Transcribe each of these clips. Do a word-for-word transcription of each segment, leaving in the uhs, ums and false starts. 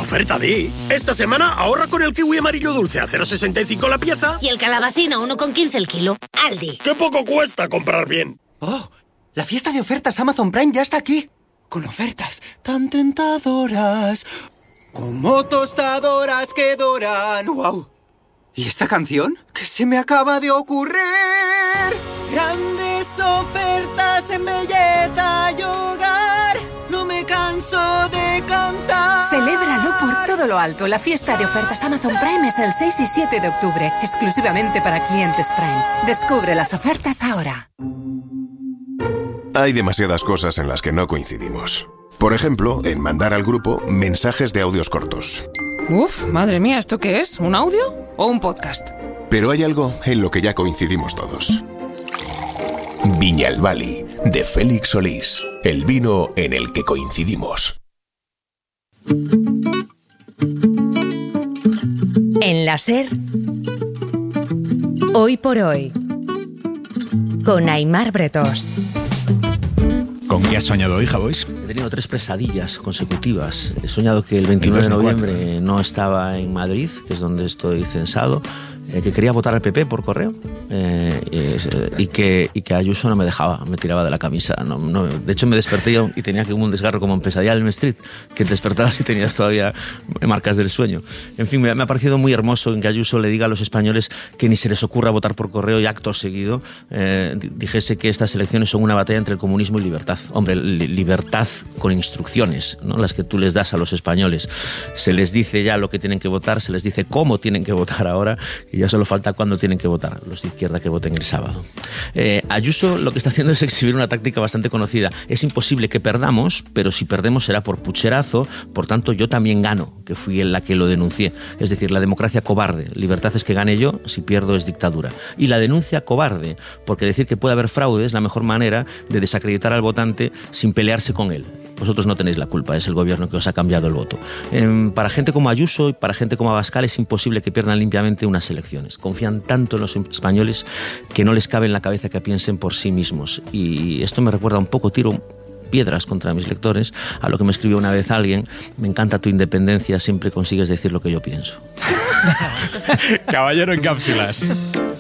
Oferta Di. Esta semana ahorra con el kiwi amarillo dulce a cero coma sesenta y cinco la pieza. Y el calabacino uno con quince el kilo. Aldi. ¡Qué poco cuesta comprar bien! ¡Oh! La fiesta de ofertas Amazon Prime ya está aquí. Con ofertas tan tentadoras como tostadoras que doran. ¡Wow! ¿Y esta canción? ¿Qué se me acaba de ocurrir? Grandes ofertas en belleza y hogar. No me canso de cantar. Celébralo por todo lo alto. La fiesta de ofertas Amazon Prime es el seis y siete de octubre, exclusivamente para clientes Prime. Descubre las ofertas ahora. Hay demasiadas cosas en las que no coincidimos. Por ejemplo, en mandar al grupo mensajes de audios cortos. Uf, madre mía, ¿esto qué es? ¿Un audio o un podcast? Pero hay algo en lo que ya coincidimos todos. Viñalbali, de Félix Solís. El vino en el que coincidimos. En la SER, Hoy por Hoy, con Aimar Bretós. ¿Con qué has soñado hoy, Javois? He tenido tres pesadillas consecutivas. He soñado que el veintinueve de noviembre no estaba en Madrid, que es donde estoy censado, eh, que quería votar al P P por correo eh, eh, y, que, y que Ayuso no me dejaba, me tiraba de la camisa. No, no, de hecho, me desperté y tenía como un desgarro como en Pesadilla en Elm Street, que te despertabas y tenías todavía marcas del sueño. En fin, me, me ha parecido muy hermoso en que Ayuso le diga a los españoles que ni se les ocurra votar por correo y acto seguido eh, dijese que estas elecciones son una batalla entre el comunismo y libertad. Hombre, li- libertad con instrucciones, ¿no? Las que tú les das a los españoles. Se les dice ya lo que tienen que votar, se les dice cómo tienen que votar ahora y ya solo falta cuándo tienen que votar, los de izquierda que voten el sábado. Eh, Ayuso lo que está haciendo es exhibir una táctica bastante conocida. Es imposible que perdamos, pero si perdemos será por pucherazo, por tanto yo también gano, que fui en la que lo denuncié. Es decir, la democracia cobarde. Libertad es que gane yo, si pierdo es dictadura. Y la denuncia cobarde, porque decir que puede haber fraude es la mejor manera de desacreditar al votante sin pelearse con él. Vosotros no tenéis la culpa, es el gobierno que os ha cambiado el voto. Eh, para gente como Ayuso y para gente como Abascal es imposible que pierdan limpiamente unas elecciones. Confían tanto en los españoles que no les cabe en la cabeza que piensen por sí mismos. Y esto me recuerda un poco, tiro piedras contra mis lectores, a lo que me escribió una vez alguien: me encanta tu independencia, siempre consigues decir lo que yo pienso. Caballero en cápsulas.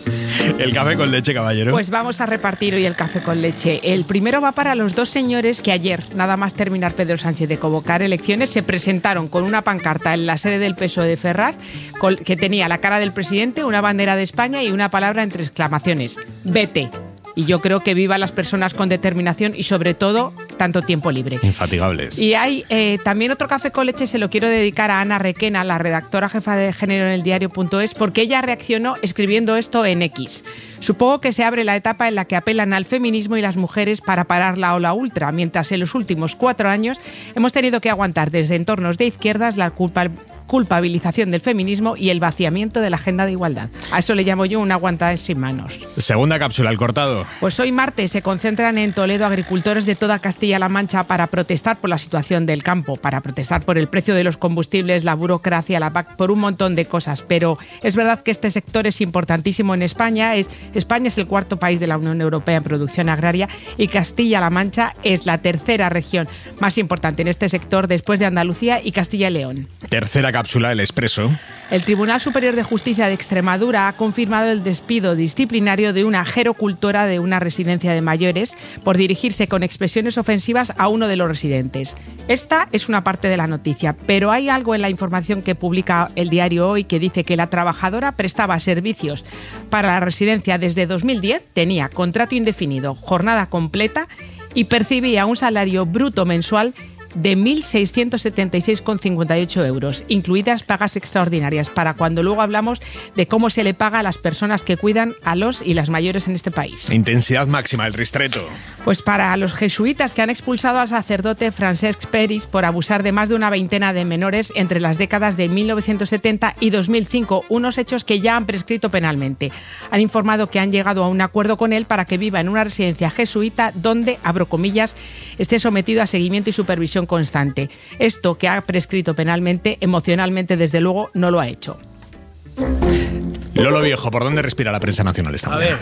El café con leche, caballero. Pues vamos a repartir hoy el café con leche. El primero va para los dos señores que ayer, nada más terminar Pedro Sánchez de convocar elecciones, se presentaron con una pancarta en la sede del P S O E de Ferraz que tenía la cara del presidente, una bandera de España y una palabra entre exclamaciones: vete. Y yo creo que viva las personas con determinación y, sobre todo, tanto tiempo libre. Infatigables. Y hay eh, también otro café con leche, se lo quiero dedicar a Ana Requena, la redactora jefa de género en el diario punto es, porque ella reaccionó escribiendo esto en X. Supongo que se abre la etapa en la que apelan al feminismo y las mujeres para parar la ola ultra, mientras en los últimos cuatro años hemos tenido que aguantar desde entornos de izquierdas la culpa culpabilización del feminismo y el vaciamiento de la agenda de igualdad. A eso le llamo yo un aguantar sin manos. Segunda cápsula, el cortado. Pues hoy martes se concentran en Toledo agricultores de toda Castilla-La Mancha para protestar por la situación del campo, para protestar por el precio de los combustibles, la burocracia, la P A C, por un montón de cosas. Pero es verdad que este sector es importantísimo en España. Es, España es el cuarto país de la Unión Europea en producción agraria y Castilla-La Mancha es la tercera región más importante en este sector después de Andalucía y Castilla y León. Tercera cápsula, el expreso. El Tribunal Superior de Justicia de Extremadura ha confirmado el despido disciplinario de una gerocultora de una residencia de mayores por dirigirse con expresiones ofensivas a uno de los residentes. Esta es una parte de la noticia, pero hay algo en la información que publica el diario Hoy que dice que la trabajadora prestaba servicios para la residencia desde dos mil diez, tenía contrato indefinido, jornada completa y percibía un salario bruto mensual de mil seiscientos setenta y seis coma cincuenta y ocho euros, incluidas pagas extraordinarias, para cuando luego hablamos de cómo se le paga a las personas que cuidan a los y las mayores en este país. Intensidad máxima, el ristreto. Pues para los jesuitas que han expulsado al sacerdote Francesc Peris por abusar de más de una veintena de menores entre las décadas de mil novecientos setenta y dos mil cinco, unos hechos que ya han prescrito penalmente. Han informado que han llegado a un acuerdo con él para que viva en una residencia jesuita donde, abro comillas, esté sometido a seguimiento y supervisión constante. Esto que ha prescrito penalmente, emocionalmente desde luego no lo ha hecho. Lolo Viejo, ¿por dónde respira la prensa nacional esta mañana? A ver,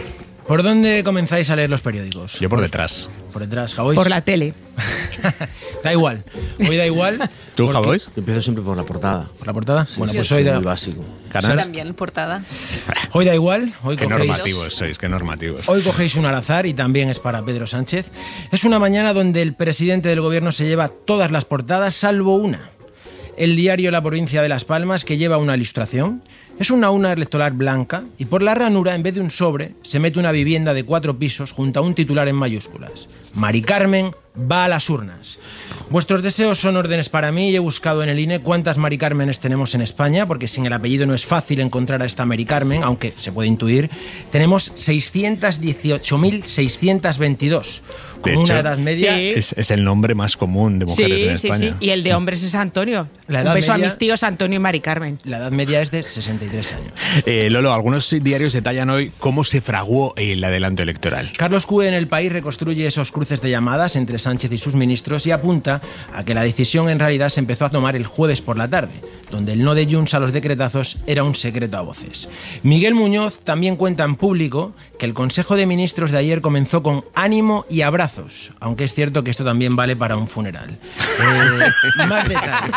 ¿Por dónde comenzáis a leer los periódicos? Yo por detrás. Por detrás, Javois. Por la tele. Da igual. Hoy da igual. ¿Tú, Javois? Yo empiezo siempre por la portada. ¿Por la portada? Sí, bueno, sí, pues sí, hoy da... muy básico. Yo también, portada. Hoy da igual. Hoy Qué cogéis... normativos sois, qué normativos. Hoy cogéis un al azar y también es para Pedro Sánchez. Es una mañana donde el presidente del gobierno se lleva todas las portadas salvo una. El diario La Provincia de Las Palmas, que lleva una ilustración. Es una urna electoral blanca y por la ranura, en vez de un sobre, se mete una vivienda de cuatro pisos junto a un titular en mayúsculas. Mari Carmen va a las urnas. Vuestros deseos son órdenes para mí y he buscado en el I N E cuántas Mari Cármenes tenemos en España, porque sin el apellido no es fácil encontrar a esta Mari Carmen, aunque se puede intuir. Tenemos seiscientos dieciocho mil seiscientos veintidós, con De hecho, una edad media... Sí. Es, es el nombre más común de mujeres Sí, en sí, España. sí. Y el de hombres es Antonio. La Un edad beso media- a mis tíos Antonio y Mari Carmen. La edad media es de sesenta y tres años. Eh, Lolo, algunos diarios detallan hoy cómo se fraguó el adelanto electoral. Carlos Cue en El País reconstruye esos cruces de llamadas entre Sánchez y sus ministros y apunta a que la decisión en realidad se empezó a tomar el jueves por la tarde, donde el no de Junts a los decretazos era un secreto a voces. Miguel Muñoz también cuenta en público que el Consejo de Ministros de ayer comenzó con ánimo y abrazos, aunque es cierto que esto también vale para un funeral. Eh, más detalles.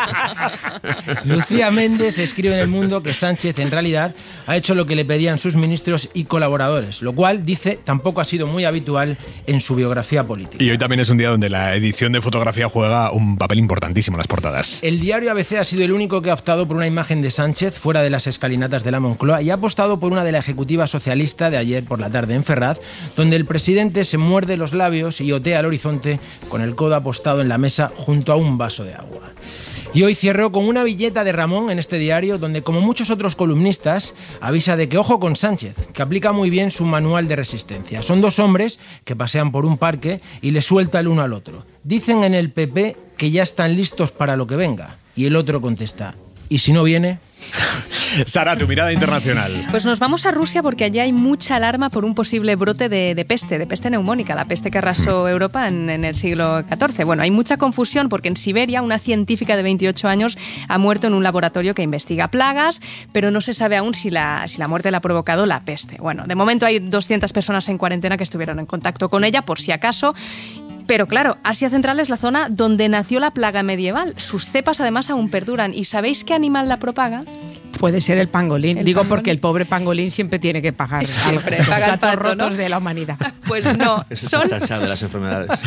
Lucía Méndez escribe en El Mundo que Sánchez en realidad ha hecho lo que le pedían sus ministros y colaboradores, lo cual, dice, tampoco ha sido muy habitual en su biografía política. Y hoy también es un día donde la edición de fotografía juega un papel importantísimo en las portadas. El diario A B C ha sido el único que ha optado por una imagen de Sánchez fuera de las escalinatas de la Moncloa y ha apostado por una de la ejecutiva socialista de ayer por la tarde en Ferraz, donde el presidente se muerde los labios y otea al horizonte con el codo apostado en la mesa junto a un vaso de agua. Y hoy cierro con una viñeta de Ramón en este diario donde, como muchos otros columnistas, avisa de que ojo con Sánchez, que aplica muy bien su manual de resistencia. Son dos hombres que pasean por un parque y le suelta el uno al otro. Dicen en el P P que ya están listos para lo que venga. Y el otro contesta, ¿y si no viene? Sara, tu mirada internacional. Pues nos vamos a Rusia porque allí hay mucha alarma por un posible brote de, de peste, de peste neumónica, la peste que arrasó Europa en, en el siglo catorce. Bueno, hay mucha confusión porque en Siberia una científica de veintiocho años ha muerto en un laboratorio que investiga plagas, pero no se sabe aún si la, si la muerte la ha provocado la peste. Bueno, de momento hay doscientas personas en cuarentena que estuvieron en contacto con ella, por si acaso. Pero claro, Asia Central es la zona donde nació la plaga medieval. Sus cepas además aún perduran. ¿Y sabéis qué animal la propaga? Puede ser el pangolín. El Digo pangolín. porque el pobre pangolín siempre tiene que pagar Siempre los paga el platos pato, ¿no? rotos de la humanidad. Pues no, Es el son, chachá de las enfermedades.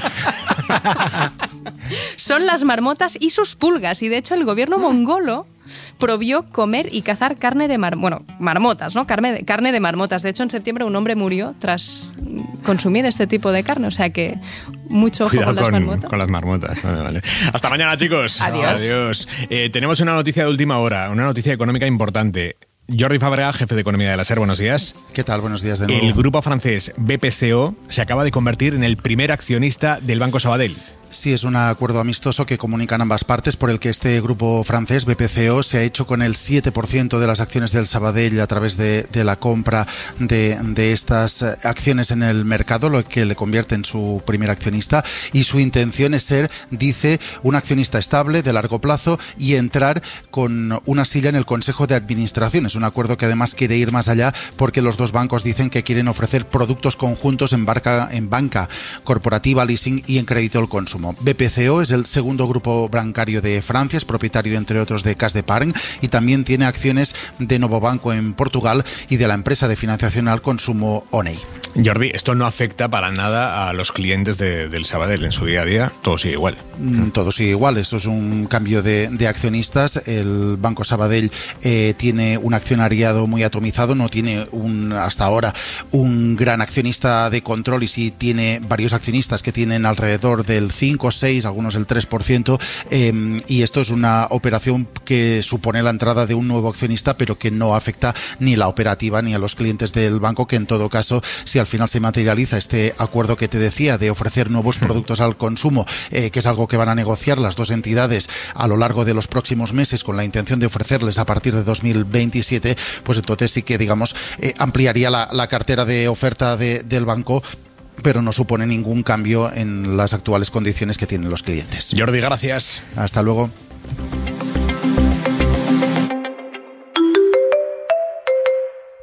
son las marmotas y sus pulgas. Y de hecho el gobierno mongolo prohibió comer y cazar carne de mar, bueno, marmotas, ¿no? Carne de, carne de marmotas. De hecho, en septiembre un hombre murió tras consumir este tipo de carne. O sea que mucho ojo Cuidado con las con, marmotas. con las marmotas. Vale, vale. Hasta mañana, chicos. Adiós. Adiós. Eh, tenemos una noticia de última hora, una noticia económica importante. Jordi Fabregat, jefe de Economía de la SER, buenos días. ¿Qué tal? Buenos días de nuevo. El grupo francés B P C O se acaba de convertir en el primer accionista del Banco Sabadell. Sí, es un acuerdo amistoso que comunican ambas partes por el que este grupo francés, B P C O, se ha hecho con el siete por ciento de las acciones del Sabadell a través de, de la compra de, de estas acciones en el mercado, lo que le convierte en su primer accionista. Y su intención es ser, dice, un accionista estable de largo plazo y entrar con una silla en el Consejo de Administración. Es un acuerdo que además quiere ir más allá porque los dos bancos dicen que quieren ofrecer productos conjuntos en, barca, en banca corporativa, leasing y en crédito al consumo. B P C O es el segundo grupo bancario de Francia, es propietario entre otros de Caisse d'Epargne y también tiene acciones de Novo Banco en Portugal y de la empresa de financiación al consumo Oney. Jordi, esto no afecta para nada a los clientes de, del Sabadell en su día a día, todo sigue igual. Mm, todo sigue igual, esto es un cambio de, de accionistas. El Banco Sabadell eh, tiene un accionariado muy atomizado, no tiene un, hasta ahora un gran accionista de control y sí tiene varios accionistas que tienen alrededor del cinco, seis, algunos el tres por ciento eh, y esto es una operación que supone la entrada de un nuevo accionista pero que no afecta ni la operativa ni a los clientes del banco, que en todo caso, si al final se materializa este acuerdo que te decía de ofrecer nuevos productos al consumo, eh, que es algo que van a negociar las dos entidades a lo largo de los próximos meses con la intención de ofrecerles a partir de dos mil veintisiete, pues entonces sí que, digamos, eh, ampliaría la, la cartera de oferta de, del banco, pero no supone ningún cambio en las actuales condiciones que tienen los clientes. Jordi, gracias. Hasta luego.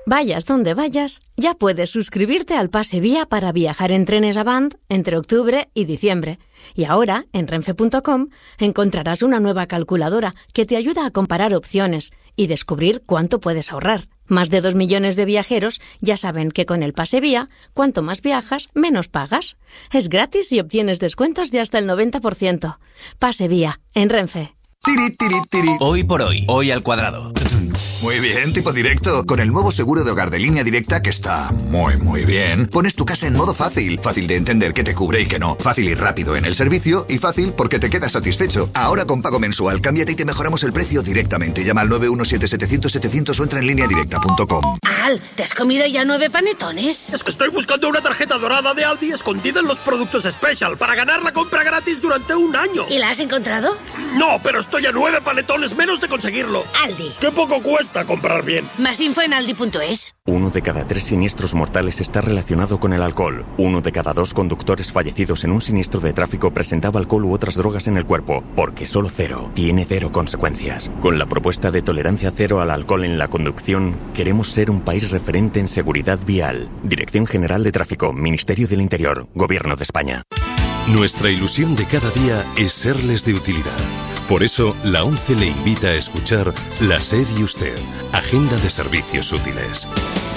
Vayas donde vayas, ya puedes suscribirte al Pase Vía para viajar en trenes Avant entre octubre y diciembre. Y ahora, en renfe punto com, encontrarás una nueva calculadora que te ayuda a comparar opciones y descubrir cuánto puedes ahorrar. Más de dos millones de viajeros ya saben que con el Pase Vía, cuanto más viajas, menos pagas. Es gratis y obtienes descuentos de hasta el noventa por ciento. Pase Vía, en Renfe. Tiri, tiri, tiri. Hoy por hoy, hoy al cuadrado. Muy bien, tipo directo. Con el nuevo seguro de hogar de Línea Directa, que está muy, muy bien, pones tu casa en modo fácil. Fácil de entender qué te cubre y qué no. Fácil y rápido en el servicio y fácil porque te quedas satisfecho. Ahora con pago mensual, cámbiate y te mejoramos el precio directamente. Llama al nueve uno siete setecientos setecientos o entra en línea directa punto com. Al, ¿te has comido ya nueve panetones? Es que estoy buscando una tarjeta dorada de Aldi escondida en los productos Special para ganar la compra gratis durante un año. ¿Y la has encontrado? No, pero estoy a nueve panetones menos de conseguirlo. Aldi. ¡Qué poco cuesta comprar bien! Más info en aldi punto es. Uno de cada tres siniestros mortales está relacionado con el alcohol. Uno de cada dos conductores fallecidos en un siniestro de tráfico presentaba alcohol u otras drogas en el cuerpo, porque solo cero tiene cero consecuencias. Con la propuesta de tolerancia cero al alcohol en la conducción, queremos ser un país referente en seguridad vial. Dirección General de Tráfico, Ministerio del Interior, Gobierno de España. Nuestra ilusión de cada día es serles de utilidad. Por eso, la ONCE le invita a escuchar La SER y Usted, Agenda de Servicios Útiles.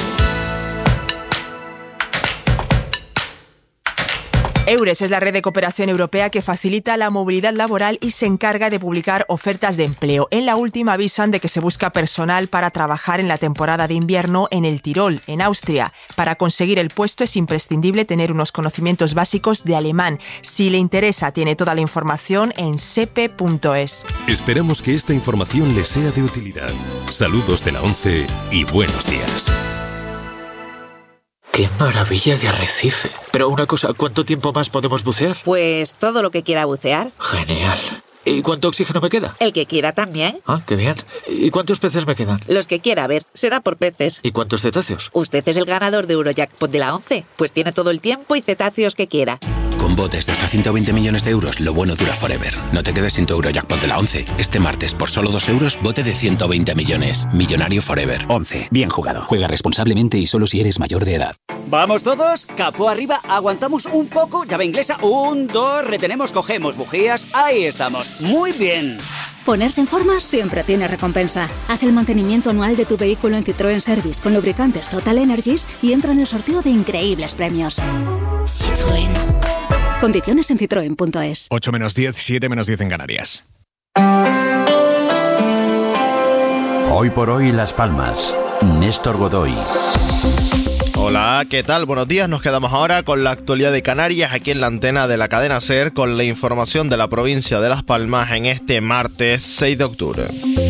EURES es la red de cooperación europea que facilita la movilidad laboral y se encarga de publicar ofertas de empleo. En la última avisan de que se busca personal para trabajar en la temporada de invierno en el Tirol, en Austria. Para conseguir el puesto es imprescindible tener unos conocimientos básicos de alemán. Si le interesa, tiene toda la información en sepe punto es. Esperamos que esta información le sea de utilidad. Saludos de la ONCE y buenos días. ¡Qué maravilla de arrecife! Pero una cosa, ¿cuánto tiempo más podemos bucear? Pues todo lo que quiera bucear. Genial. ¿Y cuánto oxígeno me queda? El que quiera también. Ah, qué bien. ¿Y cuántos peces me quedan? Los que quiera, a ver, será por peces. ¿Y cuántos cetáceos? Usted es el ganador de Eurojackpot de la ONCE, pues tiene todo el tiempo y cetáceos que quiera. Con botes de hasta ciento veinte millones de euros, lo bueno dura forever. No te quedes sin tu Eurojackpot de la ONCE. Este martes, por solo dos euros, bote de ciento veinte millones. Millonario forever. ONCE. Bien jugado. Juega responsablemente y solo si eres mayor de edad. ¿Vamos todos? Capó arriba, aguantamos un poco, llave inglesa, un, dos, retenemos, cogemos, bujías, ahí estamos. Muy bien. Ponerse en forma siempre tiene recompensa. Haz el mantenimiento anual de tu vehículo en Citroën Service con lubricantes Total Energies y entra en el sorteo de increíbles premios. Citroën. Condiciones en citroen punto es. ocho menos diez, siete menos diez en Canarias. Hoy por hoy Las Palmas. Néstor Godoy. Hola, ¿qué tal? Buenos días. Nos quedamos ahora con la actualidad de Canarias aquí en la antena de la cadena SER con la información de la provincia de Las Palmas en este martes seis de octubre.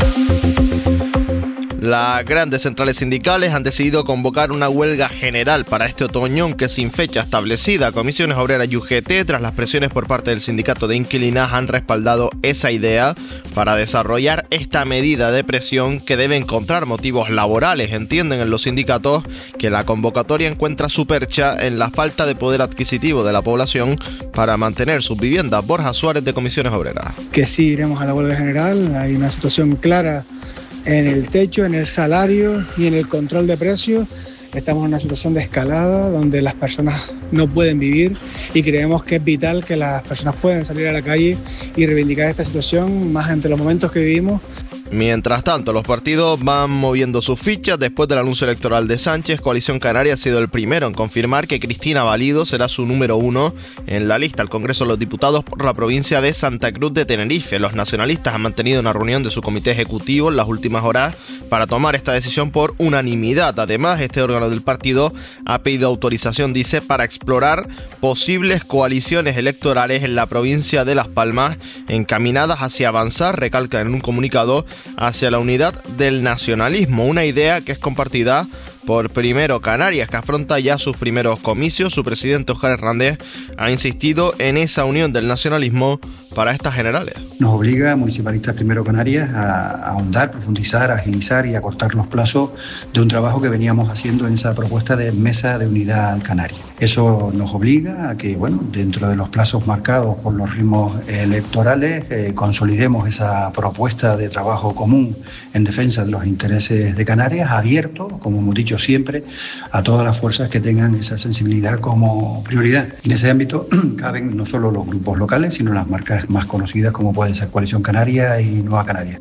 Las grandes centrales sindicales han decidido convocar una huelga general para este otoño, aunque sin fecha establecida. Comisiones Obreras y U G T, tras las presiones por parte del sindicato de inquilinas, han respaldado esa idea para desarrollar esta medida de presión que debe encontrar motivos laborales. Entienden en los sindicatos que la convocatoria encuentra su percha en la falta de poder adquisitivo de la población para mantener sus viviendas. Borja Suárez, de Comisiones Obreras. Que sí, iremos a la huelga general. Hay una situación clara en el techo, en el salario y en el control de precios. Estamos en una situación de escalada donde las personas no pueden vivir y creemos que es vital que las personas puedan salir a la calle y reivindicar esta situación, más entre los momentos que vivimos. Mientras tanto, los partidos van moviendo sus fichas. Después del anuncio electoral de Sánchez, Coalición Canaria ha sido el primero en confirmar que Cristina Valido será su número uno en la lista al Congreso de los Diputados por la provincia de Santa Cruz de Tenerife. Los nacionalistas han mantenido una reunión de su comité ejecutivo en las últimas horas para tomar esta decisión por unanimidad. Además, este órgano del partido ha pedido autorización, dice, para explorar posibles coaliciones electorales en la provincia de Las Palmas encaminadas hacia avanzar, recalca en un comunicado, hacia la unidad del nacionalismo, una idea que es compartida por Primero Canarias, que afronta ya sus primeros comicios. Su presidente, Oscar Hernández, ha insistido en esa unión del nacionalismo para estas generales. Nos obliga a Municipalistas Primero Canarias a, a ahondar, profundizar, agilizar y acortar los plazos de un trabajo que veníamos haciendo en esa propuesta de Mesa de Unidad Canaria. Eso nos obliga a que, bueno, dentro de los plazos marcados por los ritmos electorales, eh, consolidemos esa propuesta de trabajo común en defensa de los intereses de Canarias, abierto, como hemos dicho siempre, a todas las fuerzas que tengan esa sensibilidad como prioridad. En ese ámbito caben no solo los grupos locales, sino las marcas más conocidas como pueden ser Coalición Canaria y Nueva Canaria.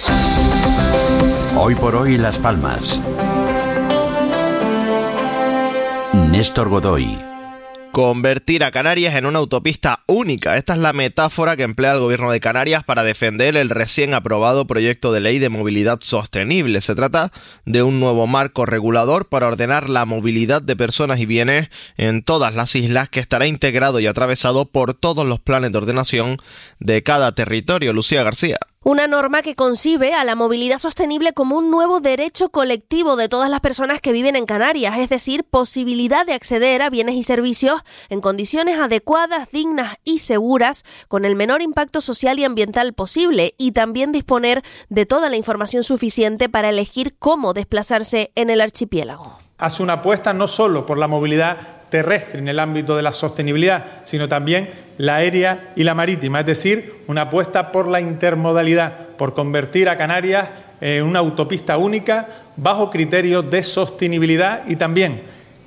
Hoy por hoy Las Palmas. Néstor Godoy. Convertir a Canarias en una autopista única. Esta es la metáfora que emplea el gobierno de Canarias para defender el recién aprobado proyecto de ley de movilidad sostenible. Se trata de un nuevo marco regulador para ordenar la movilidad de personas y bienes en todas las islas, que estará integrado y atravesado por todos los planes de ordenación de cada territorio. Lucía García. Una norma que concibe a la movilidad sostenible como un nuevo derecho colectivo de todas las personas que viven en Canarias, es decir, posibilidad de acceder a bienes y servicios en condiciones adecuadas, dignas y seguras, con el menor impacto social y ambiental posible, y también disponer de toda la información suficiente para elegir cómo desplazarse en el archipiélago. Hace una apuesta no solo por la movilidad terrestre en el ámbito de la sostenibilidad, sino también la aérea y la marítima, es decir, una apuesta por la intermodalidad, por convertir a Canarias en una autopista única bajo criterios de sostenibilidad y también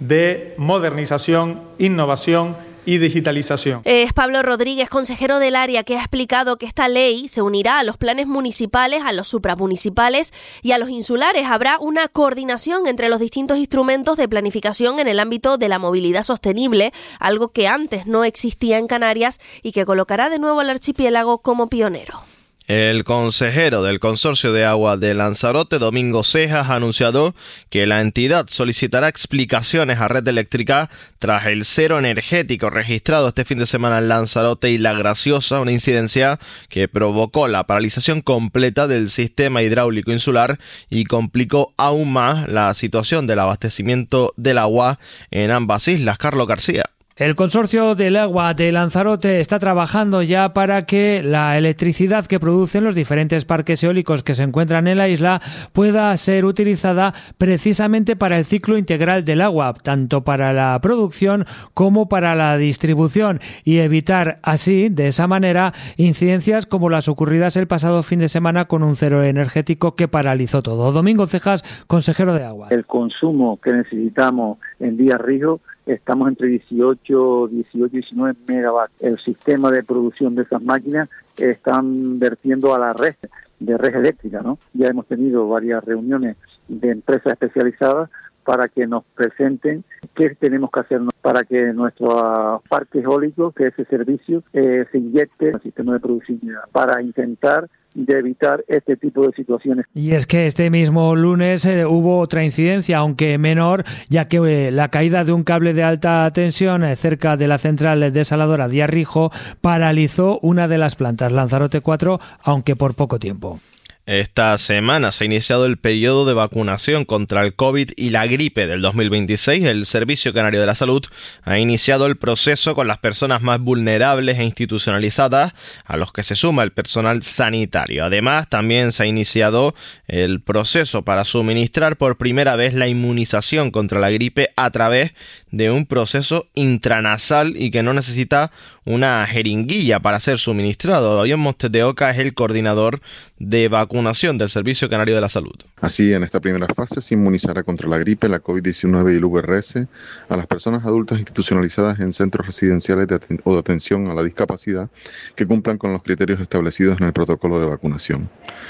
de modernización, innovación y digitalización. Es Pablo Rodríguez, consejero del área, que ha explicado que esta ley se unirá a los planes municipales, a los supramunicipales y a los insulares. Habrá una coordinación entre los distintos instrumentos de planificación en el ámbito de la movilidad sostenible, algo que antes no existía en Canarias y que colocará de nuevo al archipiélago como pionero. El consejero del Consorcio de Agua de Lanzarote, Domingo Cejas, ha anunciado que la entidad solicitará explicaciones a Red Eléctrica tras el cero energético registrado este fin de semana en Lanzarote y La Graciosa, una incidencia que provocó la paralización completa del sistema hidráulico insular y complicó aún más la situación del abastecimiento del agua en ambas islas. Carlos García. El Consorcio del Agua de Lanzarote está trabajando ya para que la electricidad que producen los diferentes parques eólicos que se encuentran en la isla pueda ser utilizada precisamente para el ciclo integral del agua, tanto para la producción como para la distribución, y evitar así, de esa manera, incidencias como las ocurridas el pasado fin de semana con un cero energético que paralizó todo. Domingo Cejas, consejero de Agua. El consumo que necesitamos en Díaz Río, estamos entre dieciocho, dieciocho, diecinueve megawatts. El sistema de producción de esas máquinas están vertiendo a la red de red eléctrica, ¿no? Ya hemos tenido varias reuniones de empresas especializadas para que nos presenten qué tenemos que hacer para que nuestros parques eólicos, que ese servicio eh, se inyecte en el sistema de producción para intentar de evitar este tipo de situaciones. Y es que este mismo lunes eh, hubo otra incidencia, aunque menor, ya que eh, la caída de un cable de alta tensión eh, cerca de la central desaladora Díaz Río paralizó una de las plantas, Lanzarote cuatro, aunque por poco tiempo. Esta semana se ha iniciado el periodo de vacunación contra el COVID y la gripe del dos mil veintiséis. El Servicio Canario de la Salud ha iniciado el proceso con las personas más vulnerables e institucionalizadas, a los que se suma el personal sanitario. Además, también se ha iniciado el proceso para suministrar por primera vez la inmunización contra la gripe a través de un proceso intranasal y que no necesita una jeringuilla para ser suministrado. David Montes de Oca es el coordinador de vacunación del Servicio Canario de la Salud. Así, en esta primera fase se inmunizará contra la gripe, la COVID diecinueve y el V R S a las personas adultas institucionalizadas en centros residenciales de aten- o de atención a la discapacidad que cumplan con los criterios establecidos en el protocolo de vacunación.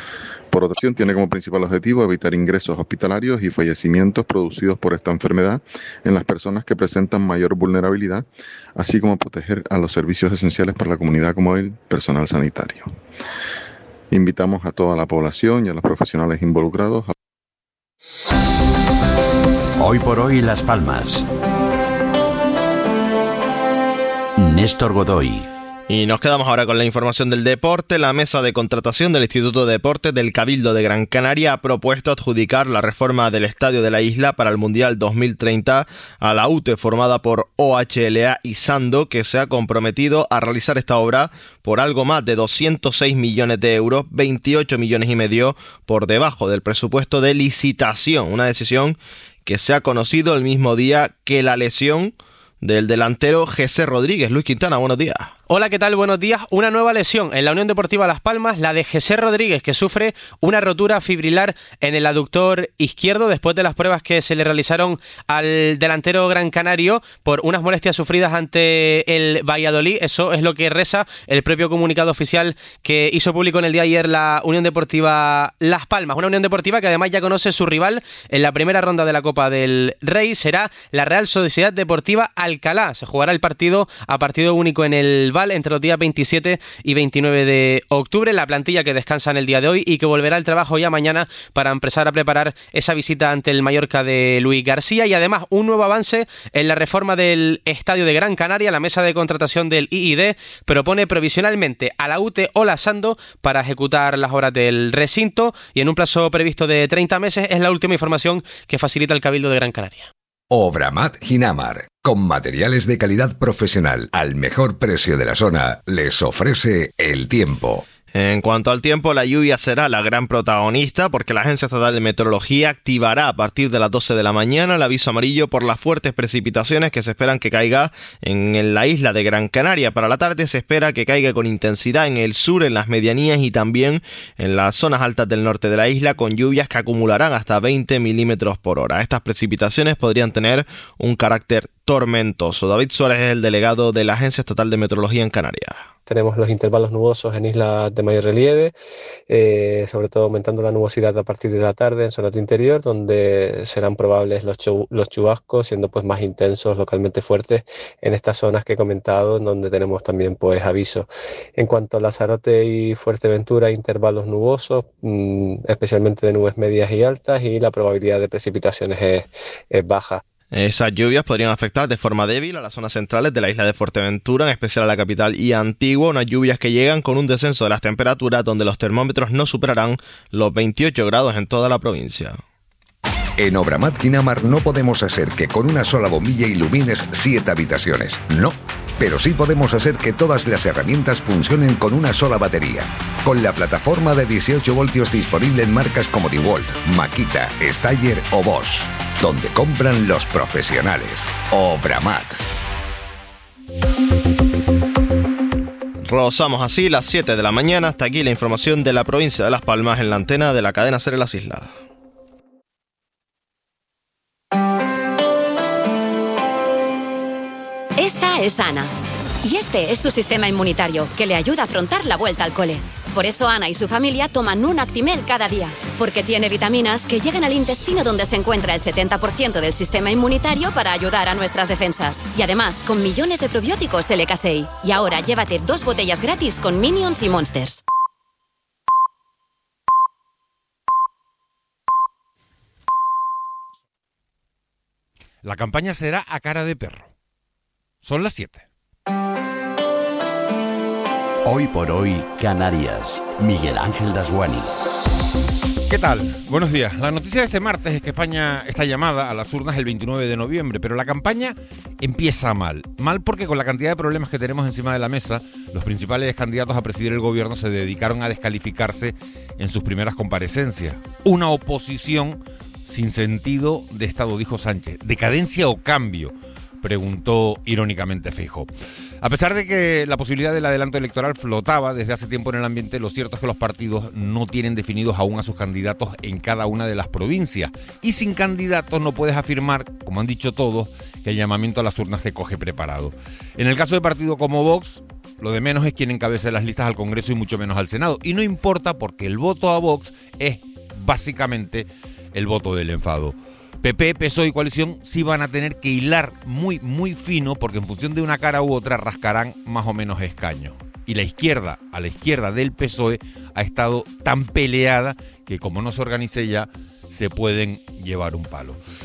Por otra parte, tiene como principal objetivo evitar ingresos hospitalarios y fallecimientos producidos por esta enfermedad en las personas que presentan mayor vulnerabilidad, así como proteger a los servicios esenciales para la comunidad como el personal sanitario. Invitamos a toda la población y a los profesionales involucrados a... Hoy por hoy Las Palmas. Néstor Godoy. Y nos quedamos ahora con la información del deporte. La mesa de contratación del Instituto de Deportes del Cabildo de Gran Canaria ha propuesto adjudicar la reforma del estadio de la isla para el Mundial dos mil treinta a la U T E, formada por O H L A y Sando, que se ha comprometido a realizar esta obra por algo más de doscientos seis millones de euros, veintiocho millones y medio por debajo del presupuesto de licitación. Una decisión que se ha conocido el mismo día que la lesión del delantero Jesse Rodríguez. Luis Quintana, buenos días. Hola, ¿qué tal? Buenos días. Una nueva lesión en la Unión Deportiva Las Palmas, la de Jesse Rodríguez, que sufre una rotura fibrilar en el aductor izquierdo después de las pruebas que se le realizaron al delantero gran canario por unas molestias sufridas ante el Valladolid. Eso es lo que reza el propio comunicado oficial que hizo público en el día de ayer la Unión Deportiva Las Palmas. Una Unión Deportiva que además ya conoce su rival en la primera ronda de la Copa del Rey. Será la Real Sociedad Deportiva Alcalá. Se jugará el partido a partido único en el Val entre los días veintisiete y veintinueve de octubre. La plantilla que descansa en el día de hoy y que volverá al trabajo ya mañana para empezar a preparar esa visita ante el Mallorca de Luis García. Y además un nuevo avance en la reforma del Estadio de Gran Canaria. La mesa de contratación del I I D propone provisionalmente a la U T E o la Sando para ejecutar las obras del recinto, y en un plazo previsto de treinta meses. Es la última información que facilita el Cabildo de Gran Canaria. Obramat Ginamar, con materiales de calidad profesional al mejor precio de la zona, les ofrece el tiempo. En cuanto al tiempo, la lluvia será la gran protagonista porque la Agencia Estatal de Meteorología activará a partir de las doce de la mañana el aviso amarillo por las fuertes precipitaciones que se esperan que caiga en la isla de Gran Canaria. Para la tarde se espera que caiga con intensidad en el sur, en las medianías y también en las zonas altas del norte de la isla, con lluvias que acumularán hasta veinte milímetros por hora. Estas precipitaciones podrían tener un carácter tormentoso. David Suárez es el delegado de la Agencia Estatal de Meteorología en Canarias. Tenemos los intervalos nubosos en islas de mayor relieve, eh, sobre todo aumentando la nubosidad a partir de la tarde en zonas de interior, donde serán probables los, chu- los chubascos, siendo pues más intensos, localmente fuertes, en estas zonas que he comentado, en donde tenemos también pues aviso. En cuanto a Lanzarote y Fuerteventura, intervalos nubosos, mmm, especialmente de nubes medias y altas, y la probabilidad de precipitaciones es, es baja. Esas lluvias podrían afectar de forma débil a las zonas centrales de la isla de Fuerteventura, en especial a la capital y a Antigua, unas lluvias que llegan con un descenso de las temperaturas donde los termómetros no superarán los veintiocho grados en toda la provincia. En Obramat Ginamar no podemos hacer que con una sola bombilla ilumines siete habitaciones, no. Pero sí podemos hacer que todas las herramientas funcionen con una sola batería. Con la plataforma de dieciocho voltios disponible en marcas como DeWalt, Makita, Steyr o Bosch, donde compran los profesionales. Obramat. Rozamos así las siete de la mañana. Hasta aquí la información de la provincia de Las Palmas en la antena de la cadena SER en las islas. Esta es Ana. Y este es su sistema inmunitario, que le ayuda a afrontar la vuelta al cole. Por eso Ana y su familia toman un Actimel cada día, porque tiene vitaminas que llegan al intestino, donde se encuentra el setenta por ciento del sistema inmunitario, para ayudar a nuestras defensas. Y además, con millones de probióticos L K S E I. Y ahora llévate dos botellas gratis con Minions y Monsters. La campaña será a cara de perro. Son las siete. Hoy por hoy, Canarias. Miguel Ángel Dasguani. ¿Qué tal? Buenos días. La noticia de este martes es que España está llamada a las urnas el veintinueve de noviembre, pero la campaña empieza mal. Mal porque con la cantidad de problemas que tenemos encima de la mesa, los principales candidatos a presidir el gobierno se dedicaron a descalificarse en sus primeras comparecencias. Una oposición sin sentido de Estado, dijo Sánchez. ¿Decadencia o cambio?, preguntó irónicamente Feijóo. A pesar de que la posibilidad del adelanto electoral flotaba desde hace tiempo en el ambiente, lo cierto es que los partidos no tienen definidos aún a sus candidatos en cada una de las provincias. Y sin candidatos no puedes afirmar, como han dicho todos, que el llamamiento a las urnas te coge preparado. En el caso de partidos como Vox, lo de menos es quien encabece las listas al Congreso y mucho menos al Senado. Y no importa, porque el voto a Vox es básicamente el voto del enfado. P P, P S O E y coalición sí van a tener que hilar muy, muy fino, porque en función de una cara u otra rascarán más o menos escaños. Y la izquierda, a la izquierda del P S O E, ha estado tan peleada que como no se organice ya, se pueden llevar un palo.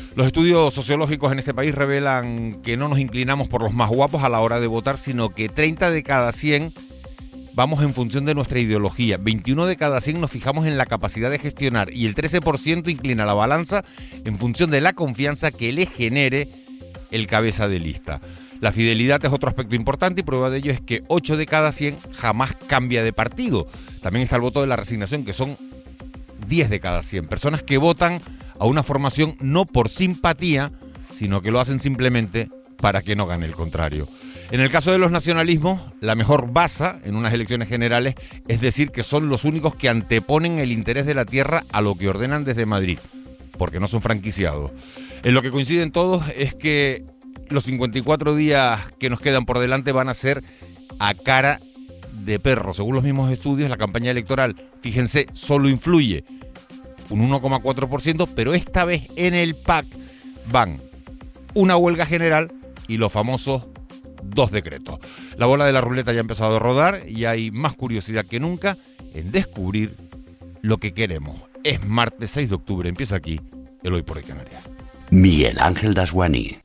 Los estudios sociológicos en este país revelan que no nos inclinamos por los más guapos a la hora de votar, sino que treinta de cada cien vamos en función de nuestra ideología, veintiuno de cada cien nos fijamos en la capacidad de gestionar y el trece por ciento inclina la balanza en función de la confianza que le genere el cabeza de lista. La fidelidad es otro aspecto importante y prueba de ello es que ocho de cada cien jamás cambia de partido. También está el voto de la resignación, que son diez de cada cien, personas que votan a una formación no por simpatía, sino que lo hacen simplemente para que no gane el contrario. En el caso de los nacionalismos, la mejor baza en unas elecciones generales es decir que son los únicos que anteponen el interés de la tierra a lo que ordenan desde Madrid, porque no son franquiciados. En lo que coinciden todos es que los cincuenta y cuatro días que nos quedan por delante van a ser a cara de perro. Según los mismos estudios, la campaña electoral, fíjense, solo influye un uno coma cuatro por ciento, pero esta vez en el P A C van una huelga general y los famosos dos decretos. La bola de la ruleta ya ha empezado a rodar y hay más curiosidad que nunca en descubrir lo que queremos. Es martes seis de octubre, empieza aquí el Hoy por Hoy Canarias. Miguel Ángel Dasguani.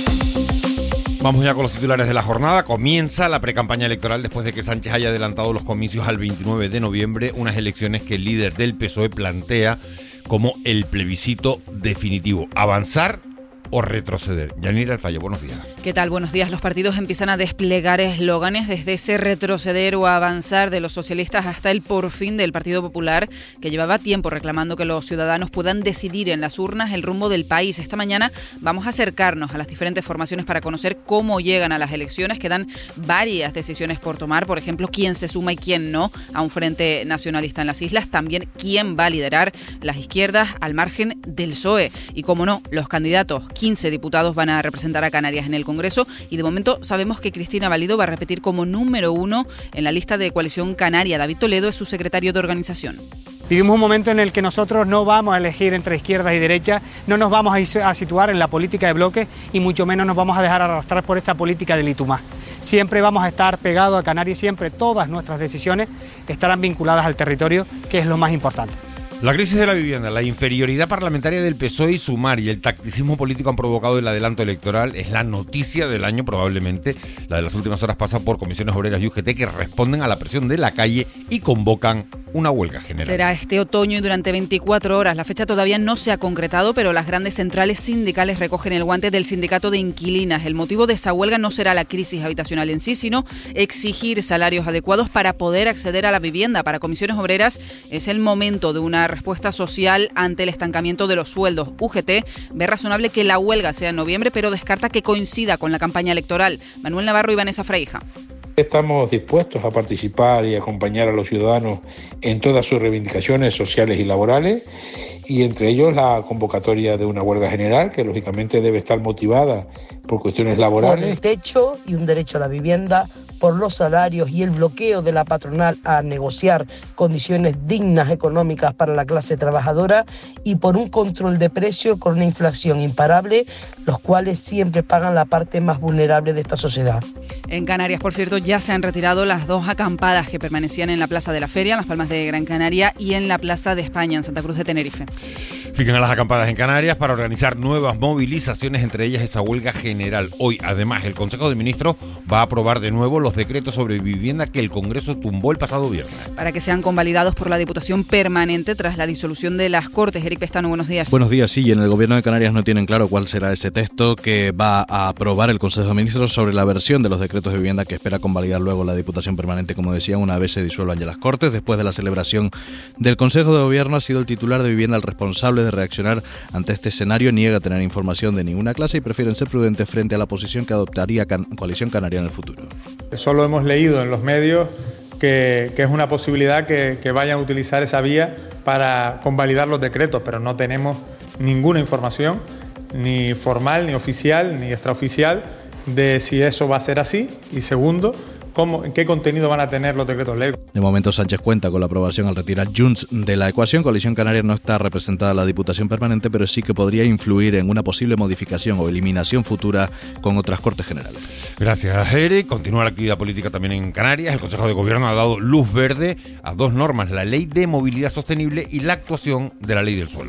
Vamos ya con los titulares de la jornada. Comienza la precampaña electoral después de que Sánchez haya adelantado los comicios al veintinueve de noviembre, unas elecciones que el líder del P S O E plantea como el plebiscito definitivo. Avanzar o retroceder. Yanira Alfaya, buenos días. ¿Qué tal? Buenos días. Los partidos empiezan a desplegar eslóganes desde ese retroceder o avanzar de los socialistas hasta el por fin del Partido Popular, que llevaba tiempo reclamando que los ciudadanos puedan decidir en las urnas el rumbo del país. Esta mañana vamos a acercarnos a las diferentes formaciones para conocer cómo llegan a las elecciones. Quedan varias decisiones por tomar, por ejemplo, quién se suma y quién no a un frente nacionalista en las islas, también quién va a liderar las izquierdas al margen del P S O E. Y como no, los candidatos, quince diputados van a representar a Canarias en el Congreso y de momento sabemos que Cristina Valido va a repetir como número uno en la lista de Coalición Canaria. David Toledo es su secretario de organización. Vivimos un momento en el que nosotros no vamos a elegir entre izquierdas y derechas, no nos vamos a situar en la política de bloques y mucho menos nos vamos a dejar arrastrar por esta política del y tú más. Siempre vamos a estar pegados a Canarias y siempre todas nuestras decisiones estarán vinculadas al territorio, que es lo más importante. La crisis de la vivienda, la inferioridad parlamentaria del P S O E y Sumar y el tacticismo político han provocado el adelanto electoral. Es la noticia del año probablemente. La de las últimas horas pasa por comisiones obreras y U G T que responden a la presión de la calle y convocan una huelga general. Será este otoño y durante veinticuatro horas. La fecha todavía no se ha concretado, pero las grandes centrales sindicales recogen el guante del sindicato de inquilinas. El motivo de esa huelga no será la crisis habitacional en sí, sino exigir salarios adecuados para poder acceder a la vivienda. Para comisiones obreras es el momento de una respuesta social ante el estancamiento de los sueldos. U G T ve razonable que la huelga sea en noviembre, pero descarta que coincida con la campaña electoral. Manuel Navarro y Vanessa Freija. Estamos dispuestos a participar y acompañar a los ciudadanos en todas sus reivindicaciones sociales y laborales, y entre ellos la convocatoria de una huelga general que lógicamente debe estar motivada por cuestiones laborales. Por el techo y un derecho a la vivienda, por los salarios y el bloqueo de la patronal a negociar condiciones dignas económicas para la clase trabajadora y por un control de precios con una inflación imparable, los cuales siempre pagan la parte más vulnerable de esta sociedad. En Canarias, por cierto, ya se han retirado las dos acampadas que permanecían en la Plaza de la Feria, en Las Palmas de Gran Canaria, y en la Plaza de España, en Santa Cruz de Tenerife. Fijan a las acampadas en Canarias para organizar nuevas movilizaciones, entre ellas esa huelga general. Hoy, además, el Consejo de Ministros va a aprobar de nuevo los decretos sobre vivienda que el Congreso tumbó el pasado viernes. Para que sean convalidados por la Diputación Permanente tras la disolución de las Cortes. Eric Pestano, buenos días. Buenos días, sí, y en el Gobierno de Canarias no tienen claro cuál será ese texto que va a aprobar el Consejo de Ministros sobre la versión de los decretos de vivienda que espera convalidar luego la Diputación Permanente, como decía, una vez se disuelvan ya las Cortes. Después de la celebración del Consejo de Gobierno, ha sido el titular de Vivienda el responsable de reaccionar ante este escenario. Niega tener información de ninguna clase y prefieren ser prudentes frente a la posición que adoptaría Can- Coalición Canaria en el futuro. Solo hemos leído en los medios que, que es una posibilidad que, que vayan a utilizar esa vía para convalidar los decretos, pero no tenemos ninguna información, ni formal, ni oficial, ni extraoficial, de si eso va a ser así. Y segundo, ¿cómo, qué contenido van a tener los decretos ley. De momento Sánchez cuenta con la aprobación al retirar Junts de la ecuación. Coalición Canaria no está representada en la Diputación Permanente, pero sí que podría influir en una posible modificación o eliminación futura con otras Cortes Generales. Gracias, Eric. Continúa la actividad política también en Canarias. El Consejo de Gobierno ha dado luz verde a dos normas, la Ley de Movilidad Sostenible y la actuación de la Ley del Suelo.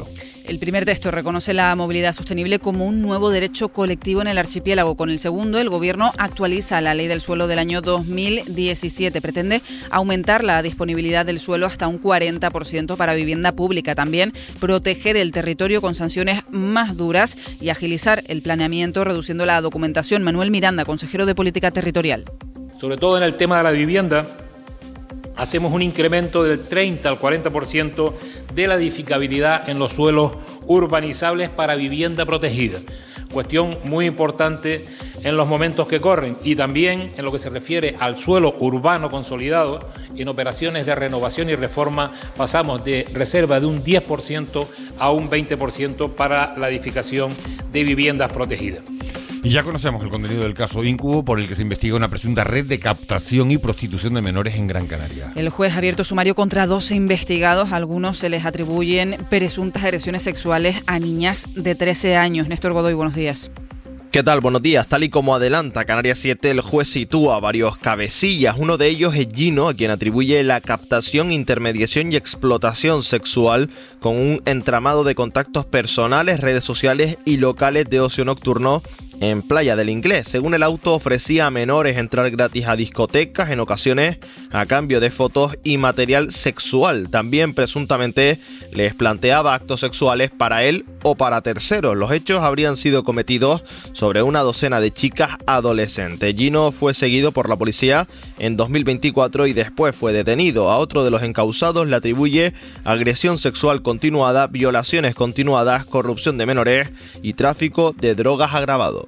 El primer texto reconoce la movilidad sostenible como un nuevo derecho colectivo en el archipiélago. Con el segundo, el Gobierno actualiza la Ley del Suelo del año dos mil diecisiete. Pretende aumentar la disponibilidad del suelo hasta un cuarenta por ciento para vivienda pública. También proteger el territorio con sanciones más duras y agilizar el planeamiento, reduciendo la documentación. Manuel Miranda, consejero de Política Territorial. Sobre todo en el tema de la vivienda, hacemos un incremento del treinta al cuarenta por ciento de la edificabilidad en los suelos urbanizables para vivienda protegida. Cuestión muy importante en los momentos que corren, y también en lo que se refiere al suelo urbano consolidado. En operaciones de renovación y reforma pasamos de reserva de un diez por ciento a un veinte por ciento para la edificación de viviendas protegidas. Y ya conocemos el contenido del caso Íncubo, por el que se investiga una presunta red de captación y prostitución de menores en Gran Canaria. El juez ha abierto sumario contra doce investigados. A algunos se les atribuyen presuntas agresiones sexuales a niñas de trece años. Néstor Godoy, buenos días. ¿Qué tal? Buenos días. Tal y como adelanta Canarias siete, el juez sitúa varios cabecillas. Uno de ellos es Gino, a quien atribuye la captación, intermediación y explotación sexual con un entramado de contactos personales, redes sociales y locales de ocio nocturno en Playa del Inglés. Según el auto, ofrecía a menores entrar gratis a discotecas, en ocasiones a cambio de fotos y material sexual. También presuntamente les planteaba actos sexuales para él o para terceros. Los hechos habrían sido cometidos sobre una docena de chicas adolescentes. Gino fue seguido por la policía en dos mil veinticuatro y después fue detenido. A otro de los encausados le atribuye agresión sexual continuada, violaciones continuadas, corrupción de menores y tráfico de drogas agravado.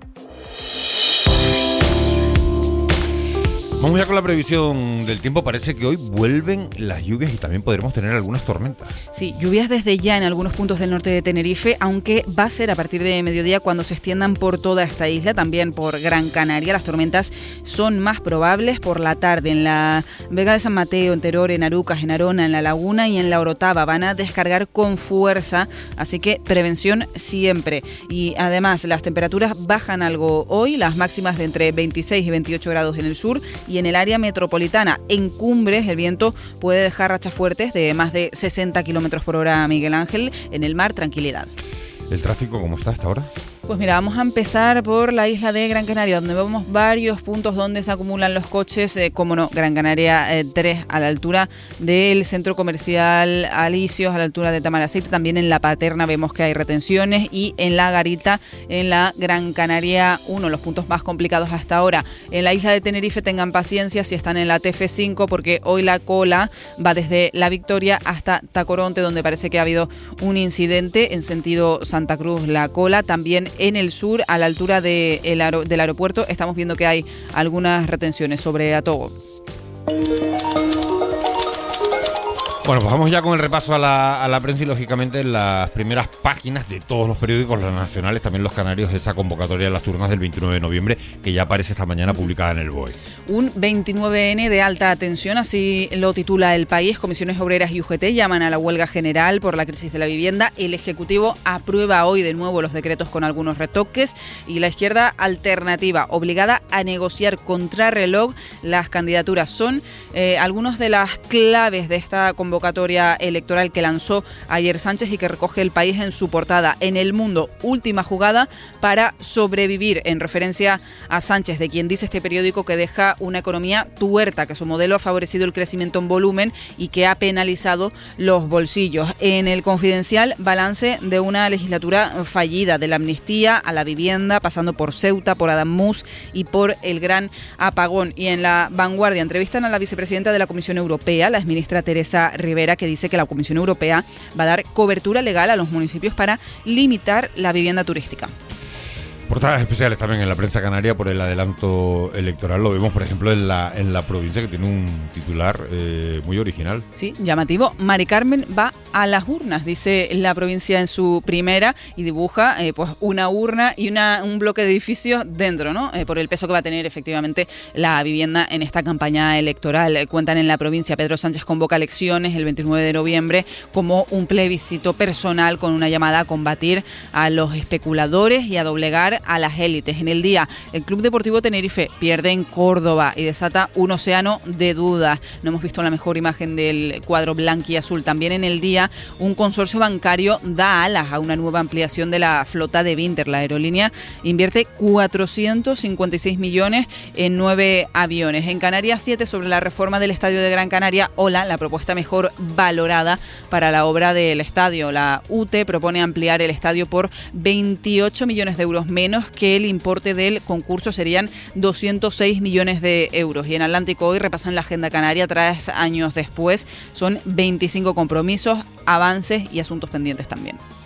Vamos ya con la previsión del tiempo. Parece que hoy vuelven las lluvias y también podremos tener algunas tormentas. Sí, lluvias desde ya en algunos puntos del norte de Tenerife, aunque va a ser a partir de mediodía cuando se extiendan por toda esta isla, también por Gran Canaria. Las tormentas son más probables por la tarde en la Vega de San Mateo, en Teror, en Arucas, en Arona, en La Laguna y en La Orotava. Van a descargar con fuerza, así que prevención siempre. Y además las temperaturas bajan algo hoy, las máximas de entre veintiséis y veintiocho grados en el sur y en el área metropolitana. En cumbres el viento puede dejar rachas fuertes de más de sesenta kilómetros por hora, Miguel Ángel. En el mar, tranquilidad. ¿El tráfico cómo está hasta ahora? Pues mira, vamos a empezar por la isla de Gran Canaria, donde vemos varios puntos donde se acumulan los coches, eh, como no, Gran Canaria eh, tres, a la altura del centro comercial Alicios, a la altura de Tamaracete. También en La Paterna vemos que hay retenciones, y en La Garita, en la Gran Canaria uno, los puntos más complicados hasta ahora. En la isla de Tenerife tengan paciencia si están en la T F cinco, porque hoy la cola va desde La Victoria hasta Tacoronte, donde parece que ha habido un incidente en sentido Santa Cruz. La cola también en el sur, a la altura de el aer- del aeropuerto, estamos viendo que hay algunas retenciones sobre Atogo. Bueno, pues vamos ya con el repaso a la, a la prensa y lógicamente en las primeras páginas de todos los periódicos, los nacionales, también los canarios, esa convocatoria de las urnas del veintinueve de noviembre, que ya aparece esta mañana publicada en el B O E. Un veintinueve ene de alta tensión, así lo titula El País. Comisiones Obreras y U G T llaman a la huelga general por la crisis de la vivienda. El Ejecutivo aprueba hoy de nuevo los decretos con algunos retoques, y la izquierda alternativa obligada a negociar contrarreloj. Las candidaturas son eh, algunas de las claves de esta convocatoria electoral que lanzó ayer Sánchez y que recoge El País en su portada. En El Mundo, última jugada para sobrevivir, en referencia a Sánchez, de quien dice este periódico que deja una economía tuerta, que su modelo ha favorecido el crecimiento en volumen y que ha penalizado los bolsillos. En El Confidencial, balance de una legislatura fallida, de la amnistía a la vivienda, pasando por Ceuta, por Adamuz y por el gran apagón. Y en La Vanguardia, entrevistan a la vicepresidenta de la Comisión Europea, la exministra Teresa Rivera, que dice que la Comisión Europea va a dar cobertura legal a los municipios para limitar la vivienda turística. Portadas especiales también en la prensa canaria por el adelanto electoral. Lo vemos, por ejemplo, en la en la provincia, que tiene un titular eh, muy original. Sí, llamativo. Mari Carmen va a las urnas, dice la provincia en su primera, y dibuja eh, pues una urna y una un bloque de edificios dentro, ¿no? Eh, por el peso que va a tener efectivamente la vivienda en esta campaña electoral. Eh, cuentan en la provincia, Pedro Sánchez convoca elecciones el veintinueve de noviembre como un plebiscito personal con una llamada a combatir a los especuladores y a doblegar a las élites. En el día, el Club Deportivo Tenerife pierde en Córdoba y desata un océano de dudas. No hemos visto la mejor imagen del cuadro blanquiazul. También en el día, un consorcio bancario da alas a una nueva ampliación de la flota de Binter. La aerolínea invierte cuatrocientos cincuenta y seis millones en nueve aviones. En Canarias siete, sobre la reforma del Estadio de Gran Canaria, Ola, la propuesta mejor valorada para la obra del estadio. La U T propone ampliar el estadio por veintiocho millones de euros menos que el importe del concurso, serían doscientos seis millones de euros. Y en Atlántico hoy repasan la agenda canaria tres años después. Son veinticinco compromisos, avances y asuntos pendientes también.